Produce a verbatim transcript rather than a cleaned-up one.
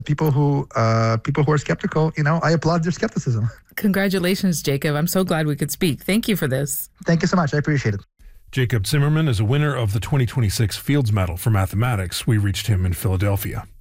People who uh, people who are skeptical, you know, I applaud their skepticism. Congratulations, Jacob. I'm so glad we could speak. Thank you for this. Thank you so much. I appreciate it. Jacob Zimmerman is a winner of the twenty twenty-six Fields Medal for Mathematics. We reached him in Philadelphia.